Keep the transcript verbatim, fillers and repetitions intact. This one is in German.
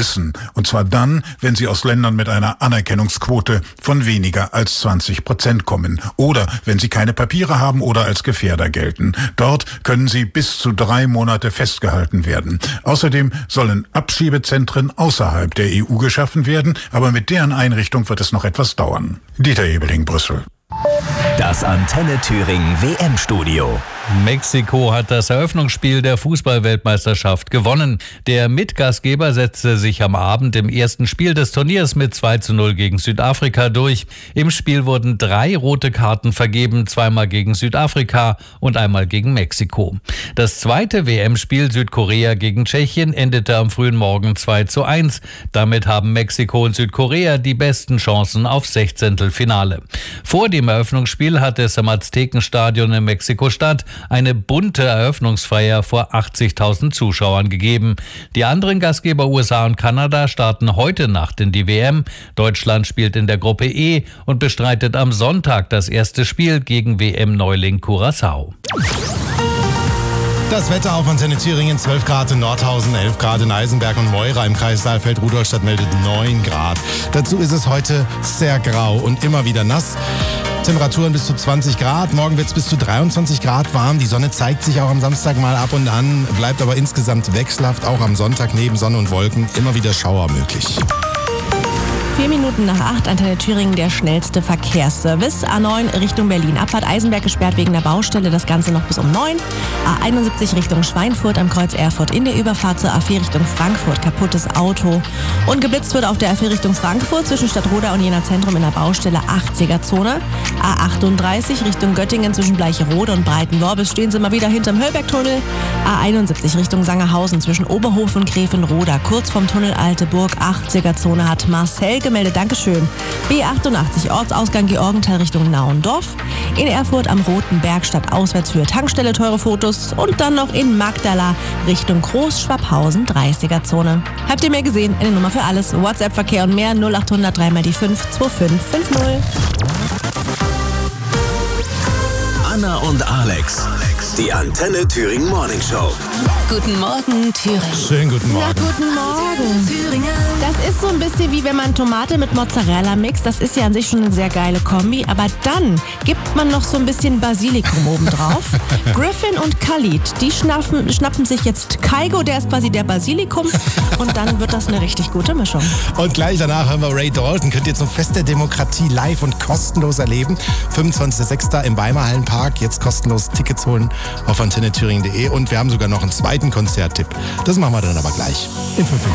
Touristen. Und zwar dann, wenn sie aus Ländern mit einer Anerkennungsquote von weniger als zwanzig Prozent kommen. Oder wenn sie keine Papiere haben oder als Gefährder gelten. Dort können sie bis zu drei Monate festgehalten werden. Außerdem sollen Abschiebezentren außerhalb der E U geschaffen werden, aber mit deren Einrichtung wird es noch etwas dauern. Dieter Ebeling, Brüssel. Das Antenne Thüringen W M-Studio. Mexiko hat das Eröffnungsspiel der Fußball-Weltmeisterschaft gewonnen. Der Mitgastgeber setzte sich am Abend im ersten Spiel des Turniers mit zwei zu null gegen Südafrika durch. Im Spiel wurden drei rote Karten vergeben, zweimal gegen Südafrika und einmal gegen Mexiko. Das zweite W M-Spiel Südkorea gegen Tschechien endete am frühen Morgen zwei zu eins. Damit haben Mexiko und Südkorea die besten Chancen auf Sechzehntelfinale. Vor dem Eröffnungsspiel hat es am Aztekenstadion in Mexiko-Stadt eine bunte Eröffnungsfeier vor achtzigtausend Zuschauern gegeben. Die anderen Gastgeber U S A und Kanada starten heute Nacht in die W M. Deutschland spielt in der Gruppe E und bestreitet am Sonntag das erste Spiel gegen W M-Neuling Curaçao. Das Wetter auf Antenne Thüringen, zwölf Grad in Nordhausen, elf Grad in Eisenberg und Meura. Im Kreis Saalfeld-Rudolstadt meldet neun Grad. Dazu ist es heute sehr grau und immer wieder nass. Temperaturen bis zu zwanzig Grad, morgen wird es bis zu dreiundzwanzig Grad warm. Die Sonne zeigt sich auch am Samstag mal ab und an, bleibt aber insgesamt wechselhaft, auch am Sonntag neben Sonne und Wolken immer wieder Schauer möglich. Vier Minuten nach acht, Antenne Thüringen, der schnellste Verkehrsservice. A neun Richtung Berlin. Abfahrt Eisenberg gesperrt wegen der Baustelle. Das Ganze noch bis um neun. A einundsiebzig Richtung Schweinfurt am Kreuz Erfurt in der Überfahrt zur A vier Richtung Frankfurt. Kaputtes Auto. Und geblitzt wird auf der A vier Richtung Frankfurt zwischen Stadtroda und Jena Zentrum in der Baustelle achtziger-Zone. A achtunddreißig Richtung Göttingen zwischen Bleicherode und Breitenworbis stehen sie mal wieder hinterm Höllbergtunnel. A einundsiebzig Richtung Sangerhausen zwischen Oberhof und Gräfenroda. Kurz vom Tunnel Alte Burg, achtziger-Zone hat Marcel gemeldet. Dankeschön. B achtundachtzig Ortsausgang Georgenthal Richtung Nauendorf. In Erfurt am Roten Berg statt Auswärtshöhe Tankstelle teure Fotos. Und dann noch in Magdala Richtung Groß-Schwabhausen, dreißiger-Zone. Habt ihr mehr gesehen? Eine Nummer für alles. WhatsApp-Verkehr und mehr null achthundert drei mal die fünf zwei fünf fünf null. Anna und Alex. Die Antenne Thüringen Morning Show. Guten Morgen, Thüringen. Schönen guten Morgen. Na, guten Morgen. Das ist so ein bisschen wie wenn man Tomate mit Mozzarella mixt. Das ist ja an sich schon eine sehr geile Kombi. Aber dann gibt man noch so ein bisschen Basilikum obendrauf. Griffin und Khalid, die schnappen, schnappen sich jetzt Kaigo, der ist quasi der Basilikum. Und dann wird das eine richtig gute Mischung. Und gleich danach hören wir Ray Dalton. Könnt ihr zum Fest der Demokratie live und kostenlos erleben. fünfundzwanzigster sechster im Weimar Hallenpark. Jetzt kostenlos Tickets holen auf antenne thüringen punkt de. Und wir haben sogar noch einen zweiten Konzerttipp. Das machen wir dann aber gleich in fünf Minuten.